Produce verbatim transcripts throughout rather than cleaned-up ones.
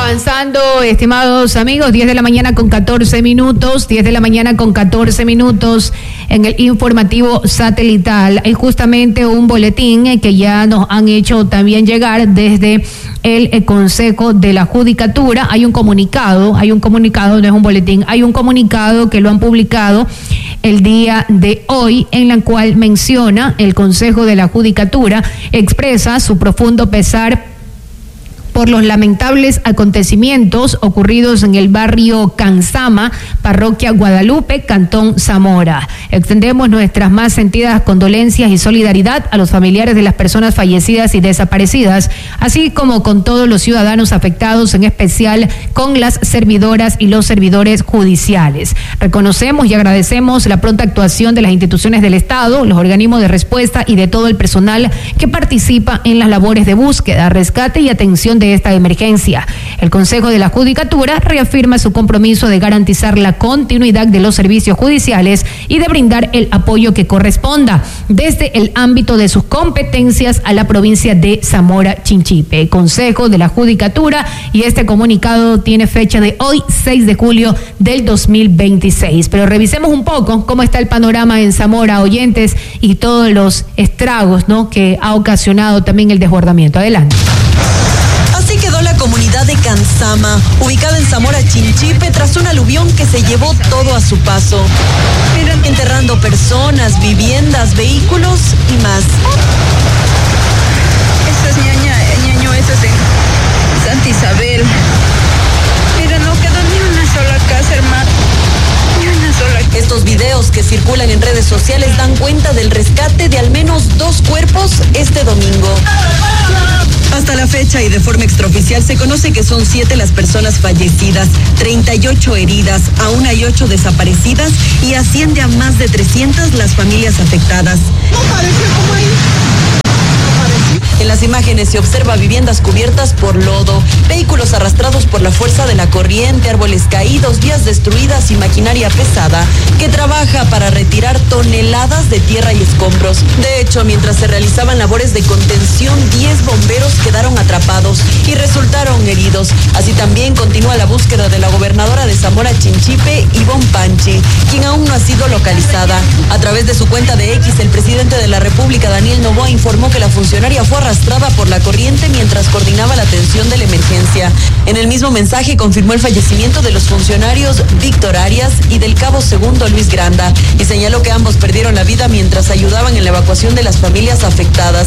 Avanzando, estimados amigos, diez de la mañana con catorce minutos, diez de la mañana con catorce minutos en el informativo satelital. Hay justamente un boletín que ya nos han hecho también llegar desde el, el Consejo de la Judicatura. Hay un comunicado, hay un comunicado, no es un boletín, hay un comunicado que lo han publicado el día de hoy, en la cual menciona el Consejo de la Judicatura, expresa su profundo pesar por los lamentables acontecimientos ocurridos en el barrio Cansama, parroquia Guadalupe, Cantón Zamora. Extendemos nuestras más sentidas condolencias y solidaridad a los familiares de las personas fallecidas y desaparecidas, así como con todos los ciudadanos afectados, en especial con las servidoras y los servidores judiciales. Reconocemos y agradecemos la pronta actuación de las instituciones del Estado, los organismos de respuesta y de todo el personal que participa en las labores de búsqueda, rescate y atención de esta emergencia. El Consejo de la Judicatura reafirma su compromiso de garantizar la continuidad de los servicios judiciales y de brindar el apoyo que corresponda desde el ámbito de sus competencias a la provincia de Zamora Chinchipe. Consejo de la Judicatura, y este comunicado tiene fecha de hoy, seis de julio del dos mil veintiséis. Pero revisemos un poco cómo está el panorama en Zamora, oyentes, y todos los estragos, ¿no?, que ha ocasionado también el desbordamiento. Adelante. Así quedó la comunidad de Cansama, ubicada en Zamora Chinchipe, tras un aluvión que se llevó todo a su paso, enterrando personas, viviendas, vehículos y más. Esta es ñaña, ñaño, esa es en Santa Isabel. Mira, no quedó ni una sola casa, hermano. Ni una sola casa. Estos videos que circulan en redes sociales dan cuenta del rescate de al menos dos cuerpos este domingo. Hasta la fecha y de forma extraoficial se conoce que son siete las personas fallecidas, treinta y ocho heridas, aún hay ocho desaparecidas y asciende a más de trescientas las familias afectadas. No pareció como ahí. En las imágenes se observa viviendas cubiertas por lodo, vehículos arrastrados por la fuerza de la corriente, árboles caídos, vías destruidas y maquinaria pesada que trabaja para retirar toneladas de tierra y escombros. De hecho, mientras se realizaban labores de contención, diez bomberos quedaron atrapados y resultaron heridos. Así también continúa la búsqueda de la gobernadora de Zamora Chinchipe, Ivonne Panchi, quien aún no ha sido localizada. A través de su cuenta de X, el presidente de la República, Daniel Noboa, informó que la funcionaria fue arrastrada por la corriente mientras coordinaba la atención de la emergencia. En el mismo mensaje confirmó el fallecimiento de los funcionarios Víctor Arias y del cabo segundo Luis Granda y señaló que ambos perdieron la vida mientras ayudaban en la evacuación de las familias afectadas.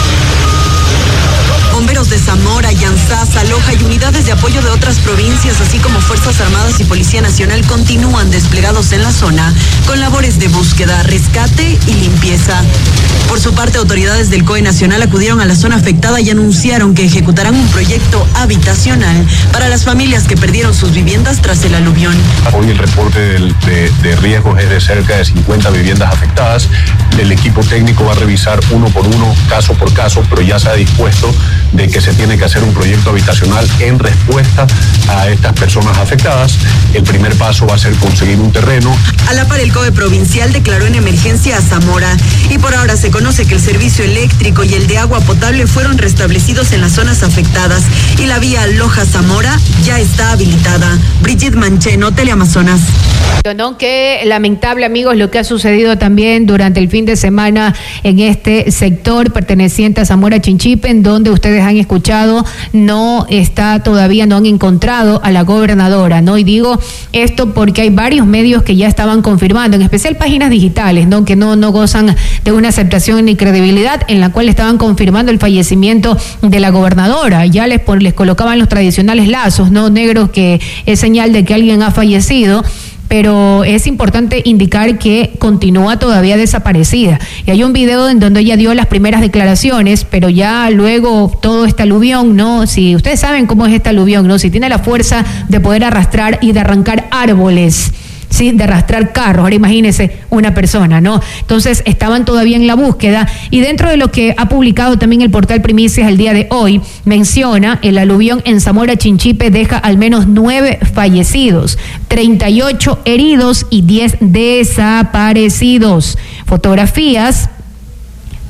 Bomberos de Zamora, Yanzasa, Loja y unidades de apoyo de otras provincias, así como Fuerzas Armadas y Policía Nacional, continúan desplegados en la zona con labores de búsqueda, rescate y limpieza. Por su parte, autoridades del C O E Nacional acudieron a la zona afectada y anunciaron que ejecutarán un proyecto habitacional para las familias que perdieron sus viviendas tras el aluvión. Hoy el reporte de, de, de riesgos es de cerca de cincuenta viviendas afectadas. El equipo técnico va a revisar uno por uno, caso por caso, pero ya se ha dispuesto de que se tiene que hacer un proyecto habitacional en respuesta a estas personas afectadas. El primer paso va a ser conseguir un terreno. A la par, el C O E provincial declaró en emergencia a Zamora y por ahora se conoce que el servicio eléctrico y el de agua potable fueron restablecidos en las zonas afectadas y la vía Loja-Zamora ya está habilitada. Brigitte Mancheno, Teleamazonas. ¿No? Qué lamentable, amigos, lo que ha sucedido también durante el fin de semana en este sector perteneciente a Zamora Chinchipe, en donde ustedes han escuchado, no está todavía, no han encontrado a la gobernadora, ¿no? Y digo esto porque hay varios medios que ya estaban confirmando, en especial páginas digitales, ¿no?, que no, no gozan de una aceptación ni credibilidad, en la cual estaban confirmando el fallecimiento de la gobernadora. Ya les, les colocaban los tradicionales lazos, ¿no?, negros, que es señal de que alguien ha fallecido. Pero es importante indicar que continúa todavía desaparecida. Y hay un video en donde ella dio las primeras declaraciones, pero ya luego todo este aluvión, ¿no? Si ustedes saben cómo es este aluvión, ¿no? Si tiene la fuerza de poder arrastrar y de arrancar árboles, ¿sí?, de arrastrar carros. Ahora imagínense una persona, ¿no? Entonces estaban todavía en la búsqueda, y dentro de lo que ha publicado también el portal Primicias el día de hoy, menciona el aluvión en Zamora Chinchipe deja al menos nueve fallecidos, treinta y ocho heridos y diez desaparecidos. Fotografías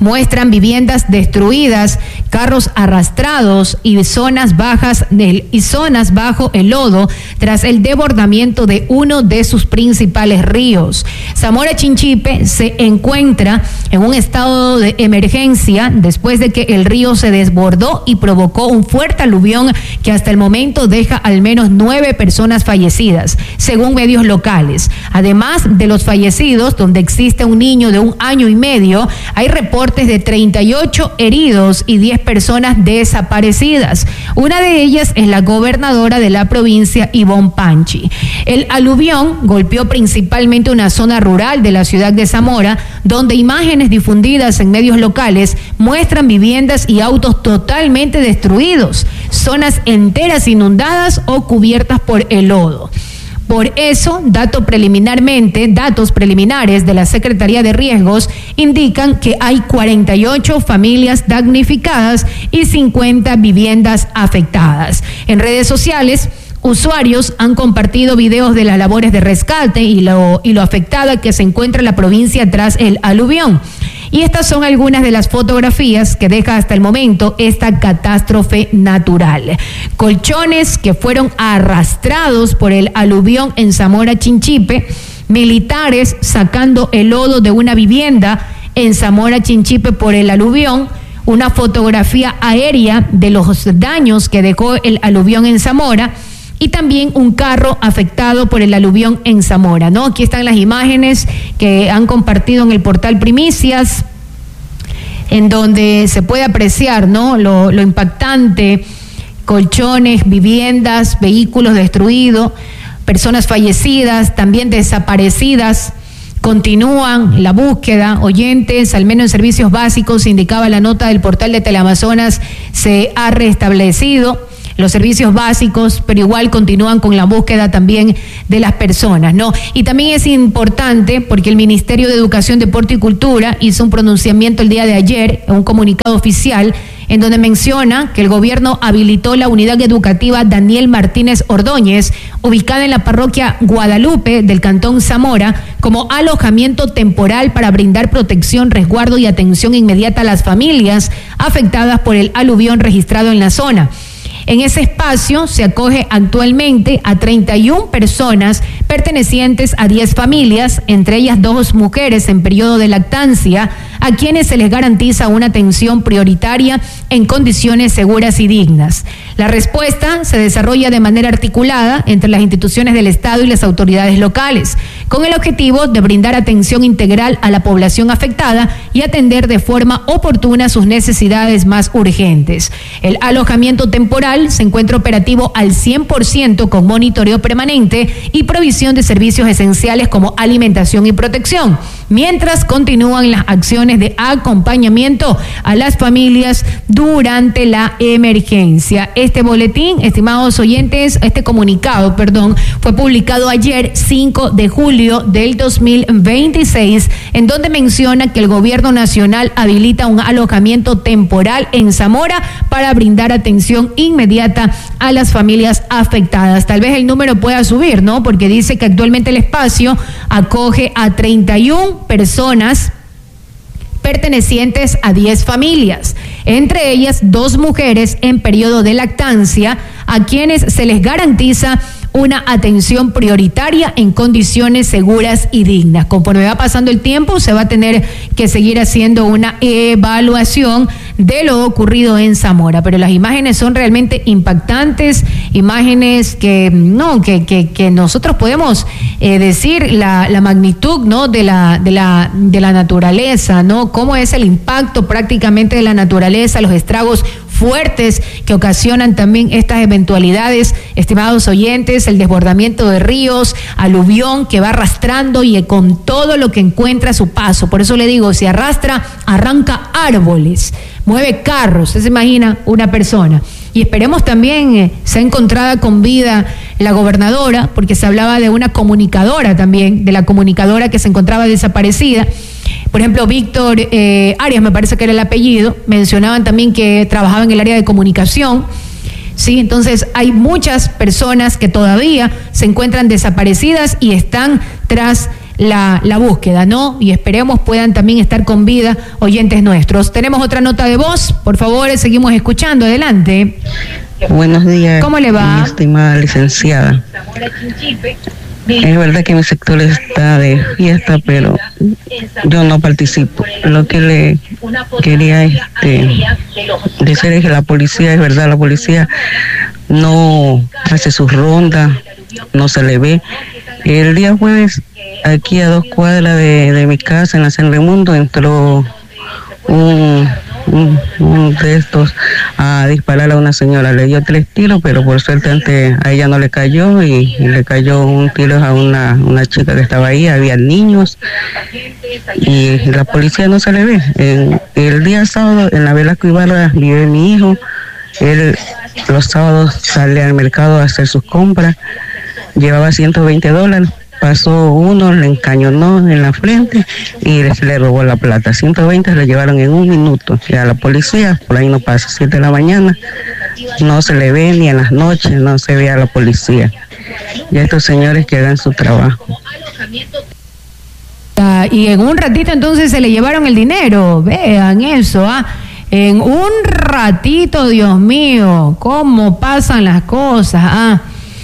muestran viviendas destruidas, carros arrastrados y zonas bajas del, y zonas bajo el lodo tras el desbordamiento de uno de sus principales ríos. Zamora Chinchipe se encuentra en un estado de emergencia después de que el río se desbordó y provocó un fuerte aluvión que hasta el momento deja al menos nueve personas fallecidas, según medios locales. Además de los fallecidos, donde existe un niño de un año y medio, hay reportes de treinta y ocho heridos y diez personas desaparecidas. Una de ellas es la gobernadora de la provincia, Ivonne Panchi. El aluvión golpeó principalmente una zona rural de la ciudad de Zamora, donde imágenes difundidas en medios locales muestran viviendas y autos totalmente destruidos, zonas enteras inundadas o cubiertas por el lodo. Por eso, dato preliminarmente, datos preliminares de la Secretaría de Riesgos indican que hay cuarenta y ocho familias damnificadas y cincuenta viviendas afectadas. En redes sociales, usuarios han compartido videos de las labores de rescate y lo, y lo afectada que se encuentra la provincia tras el aluvión. Y estas son algunas de las fotografías que deja hasta el momento esta catástrofe natural. Colchones que fueron arrastrados por el aluvión en Zamora Chinchipe, militares sacando el lodo de una vivienda en Zamora Chinchipe por el aluvión, una fotografía aérea de los daños que dejó el aluvión en Zamora, y también un carro afectado por el aluvión en Zamora, ¿no? Aquí están las imágenes que han compartido en el portal Primicias, en donde se puede apreciar, ¿no?, lo, lo impactante: colchones, viviendas, vehículos destruidos, personas fallecidas, también desaparecidas. Continúan la búsqueda. Oyentes, al menos en servicios básicos, indicaba la nota del portal de Teleamazonas, se ha restablecido los servicios básicos, pero igual continúan con la búsqueda también de las personas, ¿no? Y también es importante porque el Ministerio de Educación, Deporte y Cultura hizo un pronunciamiento el día de ayer, en un comunicado oficial, en donde menciona que el gobierno habilitó la unidad educativa Daniel Martínez Ordóñez, ubicada en la parroquia Guadalupe del Cantón Zamora, como alojamiento temporal para brindar protección, resguardo y atención inmediata a las familias afectadas por el aluvión registrado en la zona. En ese espacio se acoge actualmente a treinta y una personas pertenecientes a diez familias, entre ellas dos mujeres en periodo de lactancia, a quienes se les garantiza una atención prioritaria en condiciones seguras y dignas. La respuesta se desarrolla de manera articulada entre las instituciones del Estado y las autoridades locales, con el objetivo de brindar atención integral a la población afectada y atender de forma oportuna sus necesidades más urgentes. El alojamiento temporal se encuentra operativo al cien por ciento con monitoreo permanente y provisión de servicios esenciales como alimentación y protección, mientras continúan las acciones de acompañamiento a las familias durante la emergencia. Este boletín, estimados oyentes, este comunicado, perdón, fue publicado ayer, cinco de julio del dos mil veintiséis, en donde menciona que el gobierno nacional habilita un alojamiento temporal en Zamora para brindar atención inmediata a las familias afectadas. Tal vez el número pueda subir, ¿no? Porque dice que actualmente el espacio acoge a treinta y una personas pertenecientes a diez familias, entre ellas dos mujeres en periodo de lactancia, a quienes se les garantiza una atención prioritaria en condiciones seguras y dignas. Conforme va pasando el tiempo, se va a tener que seguir haciendo una evaluación de lo ocurrido en Zamora, pero las imágenes son realmente impactantes, imágenes que no que que, que nosotros podemos eh, decir la, la magnitud, ¿no?, de la de la de la naturaleza, ¿no?, cómo es el impacto prácticamente de la naturaleza, los estragos fuertes que ocasionan también estas eventualidades, estimados oyentes, el desbordamiento de ríos, aluvión que va arrastrando y con todo lo que encuentra a su paso. Por eso le digo, si arrastra, arranca árboles, mueve carros, se imagina una persona. Y esperemos también eh, sea encontrada con vida la gobernadora, porque se hablaba de una comunicadora también, de la comunicadora que se encontraba desaparecida. Por ejemplo, Víctor eh, Arias, me parece que era el apellido, mencionaban también que trabajaba en el área de comunicación. Sí, entonces hay muchas personas que todavía se encuentran desaparecidas y están tras la, la búsqueda, ¿no? Y esperemos puedan también estar con vida oyentes nuestros. Tenemos otra nota de voz, por favor, seguimos escuchando, adelante. Buenos días. ¿Cómo le va? Mi estimada licenciada. Es verdad que mi sector está de fiesta, pero yo no participo. Lo que le quería este, decir es que la policía, es verdad, la policía no hace sus rondas, no se le ve. El día jueves, aquí a dos cuadras de, de mi casa, en la San Raimundo, entró un, un, un de estos a disparar a una señora. Le dio tres tiros, pero por suerte antes a ella no le cayó y, y le cayó un tiro a una, una chica que estaba ahí. Había niños y la policía no se le ve. En, el día sábado, en la Velasco Ibarra, vive mi hijo. Él los sábados sale al mercado a hacer sus compras. Llevaba ciento veinte dólares, pasó uno, le encañonó en la frente y le, le robó la plata. ciento veinte le llevaron en un minuto. Y a la policía, por ahí no pasa, siete de la mañana, no se le ve ni en las noches, no se ve a la policía. Y a estos señores que hagan su trabajo. Ah, y en un ratito entonces se le llevaron el dinero, vean eso, ¿ah? En un ratito, Dios mío, cómo pasan las cosas, ¿ah?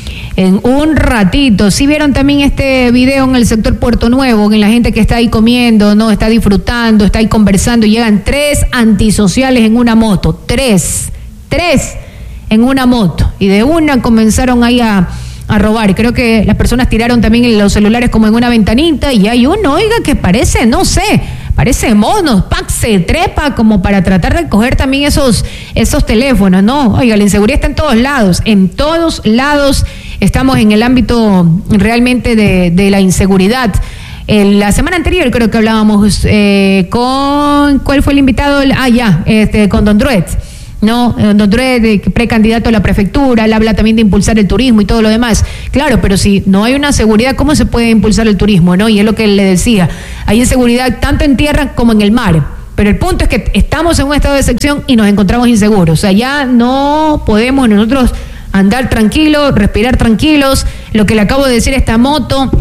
En un ratito. Sí vieron también este video en el sector Puerto Nuevo, en la gente que está ahí comiendo, no, está disfrutando, está ahí conversando y llegan tres antisociales en una moto, tres, tres en una moto y de una comenzaron ahí a, a robar. Creo que las personas tiraron también los celulares como en una ventanita y hay uno, oiga, que parece, no sé, parece monos, pac, se trepa como para tratar de coger también esos, esos teléfonos, ¿no? Oiga, la inseguridad está en todos lados, en todos lados estamos en el ámbito realmente de, de la inseguridad. En la semana anterior creo que hablábamos eh, con, ¿cuál fue el invitado? Ah, ya, este, con Don Druet. No, Don Druet, precandidato a la prefectura, él habla también de impulsar el turismo y todo lo demás. Claro, pero si no hay una seguridad, ¿cómo se puede impulsar el turismo? ¿No? Y es lo que le decía, hay inseguridad tanto en tierra como en el mar. Pero el punto es que estamos en un estado de excepción y nos encontramos inseguros. O sea, ya no podemos nosotros andar tranquilos, respirar tranquilos. Lo que le acabo de decir a esta moto,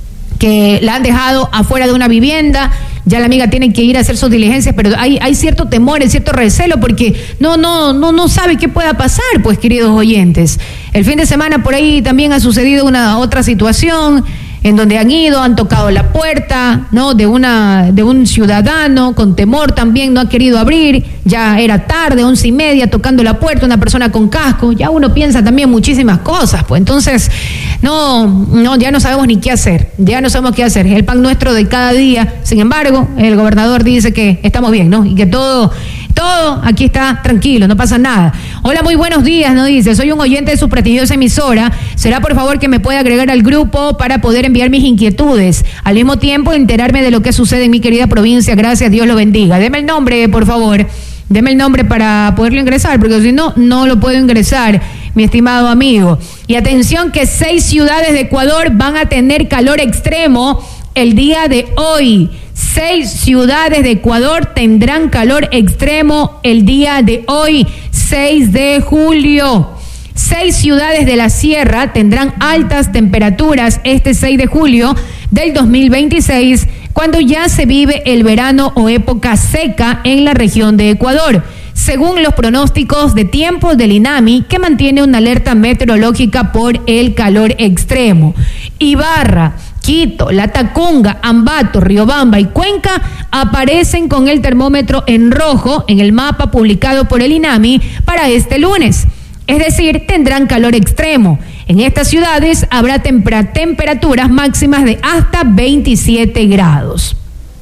que la han dejado afuera de una vivienda, ya la amiga tiene que ir a hacer sus diligencias, pero hay, hay cierto temor, hay cierto recelo, porque no, no, no, no sabe qué pueda pasar, pues, queridos oyentes. El fin de semana por ahí también ha sucedido una otra situación, en donde han ido, han tocado la puerta, ¿no? De una, de un ciudadano con temor también, no ha querido abrir, ya era tarde, once y media, tocando la puerta, una persona con casco, ya uno piensa también muchísimas cosas, pues entonces, no, no, ya no sabemos ni qué hacer, ya no sabemos qué hacer, es el pan nuestro de cada día. Sin embargo, el gobernador dice que estamos bien, ¿no? Y que todo, todo aquí está tranquilo, no pasa nada. Hola, muy buenos días, nos dice, soy un oyente de su prestigiosa emisora, será por favor que me pueda agregar al grupo para poder enviar mis inquietudes, al mismo tiempo enterarme de lo que sucede en mi querida provincia, gracias, Dios lo bendiga. Deme el nombre, por favor, deme el nombre para poderlo ingresar, porque si no, no lo puedo ingresar, mi estimado amigo. Y atención que seis ciudades de Ecuador van a tener calor extremo el día de hoy. Seis ciudades de Ecuador tendrán calor extremo el día de hoy, seis de julio. Seis ciudades de la sierra tendrán altas temperaturas este seis de julio del dos mil veintiséis, cuando ya se vive el verano o época seca en la región de Ecuador, según los pronósticos de tiempo del INAMI, que mantiene una alerta meteorológica por el calor extremo. Ibarra, Quito, La Tacunga, Ambato, Riobamba y Cuenca aparecen con el termómetro en rojo en el mapa publicado por el INAMI para este lunes. Es decir, tendrán calor extremo. En estas ciudades habrá tempera- temperaturas máximas de hasta veintisiete grados.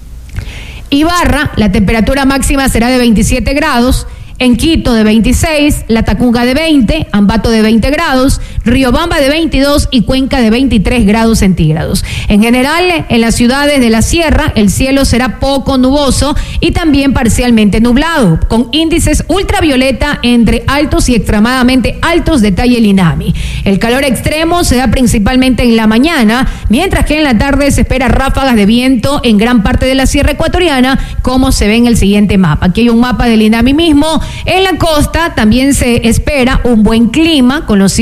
Ibarra, la temperatura máxima será de veintisiete grados. En Quito de veintiséis, La Tacunga de veinte, Ambato de veinte grados, Riobamba de veintidós y Cuenca de veintitrés grados centígrados. En general, en las ciudades de la sierra, el cielo será poco nuboso y también parcialmente nublado, con índices ultravioleta entre altos y extremadamente altos, detalla el INAMI. El calor extremo se da principalmente en la mañana, mientras que en la tarde se espera ráfagas de viento en gran parte de la sierra ecuatoriana, como se ve en el siguiente mapa. Aquí hay un mapa del INAMI mismo. En la costa también se espera un buen clima, con los cielos casi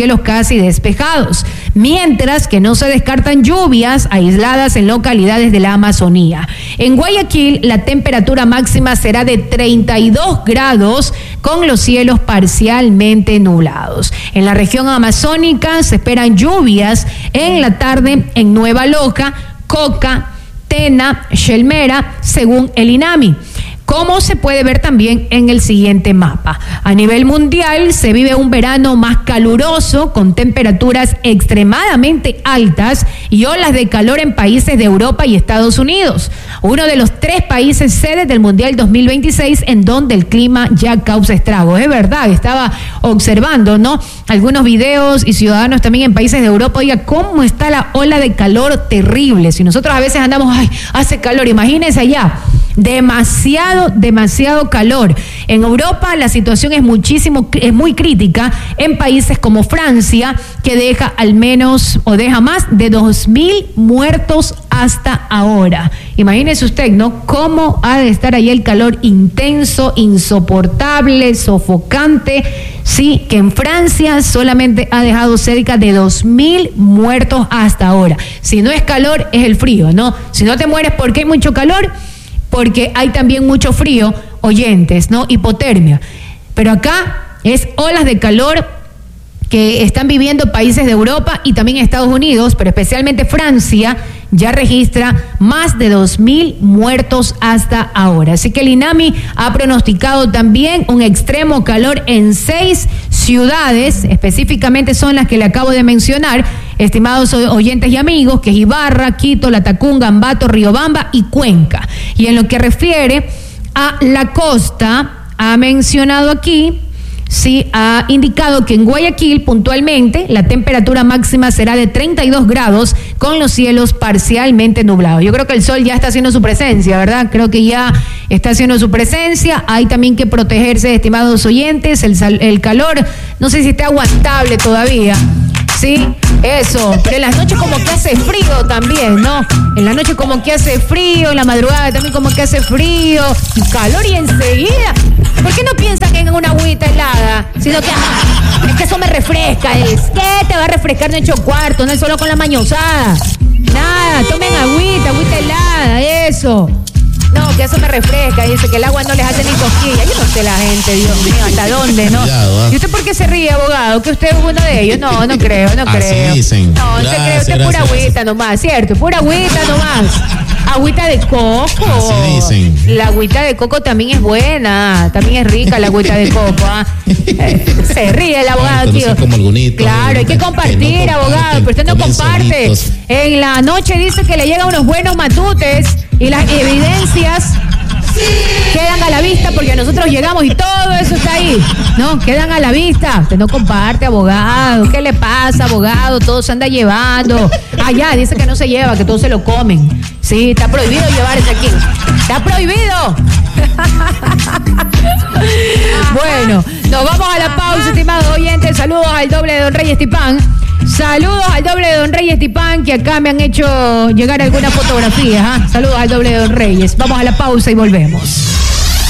casi despejados, mientras que no se descartan lluvias aisladas en localidades de la Amazonía. En Guayaquil, la temperatura máxima será de treinta y dos grados, con los cielos parcialmente nublados. En la región amazónica se esperan lluvias en la tarde en Nueva Loja, Coca, Tena, Xelmera, según el INAMI, como se puede ver también en el siguiente mapa. A nivel mundial se vive un verano más caluroso, con temperaturas extremadamente altas y olas de calor en países de Europa y Estados Unidos, uno de los tres países sedes del Mundial dos mil veintiséis en donde el clima ya causa estragos. Es verdad, estaba observando, ¿no?, algunos videos y ciudadanos también en países de Europa. Oiga, cómo está la ola de calor terrible. Si nosotros a veces andamos, ay, hace calor, imagínense allá. Demasiado, demasiado calor. En Europa la situación es muchísimo, es muy crítica en países como Francia, que deja al menos o deja más de dos mil muertos hasta ahora. Imagínese usted, ¿no?, cómo ha de estar ahí el calor intenso, insoportable, sofocante. Sí, que en Francia solamente ha dejado cerca de dos mil muertos hasta ahora. Si no es calor, es el frío, ¿no? Si no te mueres porque hay mucho calor, porque hay también mucho frío, oyentes, ¿no? Hipotermia. Pero acá es olas de calor que están viviendo países de Europa y también Estados Unidos, pero especialmente Francia ya registra más de dos mil muertos hasta ahora. Así que el INAMI ha pronosticado también un extremo calor en seis ciudades, específicamente son las que le acabo de mencionar, estimados oyentes y amigos, que es Ibarra, Quito, Latacunga, Ambato, Riobamba y Cuenca. Y en lo que refiere a la costa, ha mencionado aquí, sí, ha indicado que en Guayaquil puntualmente la temperatura máxima será de treinta y dos grados, con los cielos parcialmente nublados. Yo creo que el sol ya está haciendo su presencia, ¿verdad? Creo que ya está haciendo su presencia. Hay también que protegerse, estimados oyentes. El, el calor, no sé si está aguantable todavía. Sí, eso, pero en las noches como que hace frío también, ¿no? En la noche como que hace frío, en la madrugada también como que hace frío, y calor y enseguida. ¿Por qué no piensan en una agüita helada? Sino que, ah, es que eso me refresca, es que te va a refrescar en ocho cuartos, no es solo con la mañosada. Nada, tomen agüita, agüita helada, eso. No, que eso me refresca, dice que el agua no les hace ni cosquillas. Yo no sé la gente, Dios mío, hasta dónde, ¿no? ¿Y usted por qué se ríe, abogado? ¿Que usted es uno de ellos? No, no creo, no creo. Así dicen. No, usted cree, usted es pura agüita nomás, ¿cierto? Pura agüita nomás. Agüita de coco. Así dicen. La agüita de coco también es buena, también es rica la agüita de coco. ¿Ah? Eh, se ríe el abogado aquí. Claro, hay que compartir, no abogado, pero usted no comparte. Solitos. En la noche dice que le llegan unos buenos matutes y las evidencias quedan a la vista porque nosotros llegamos y todo eso está ahí, ¿no? Quedan a la vista. Usted no comparte, abogado. ¿Qué le pasa, abogado? Todo se anda llevando. Allá dice que no se lleva, que todos se lo comen. Sí, está prohibido llevarse aquí. Está prohibido. Bueno, nos vamos a la pausa, estimados oyentes. Saludos al doble de Don Rey Estipán. Saludos al doble de Don Reyes Estipán, que acá me han hecho llegar algunas fotografías. ¿eh? Saludos al doble de Don Reyes. Vamos a la pausa y volvemos.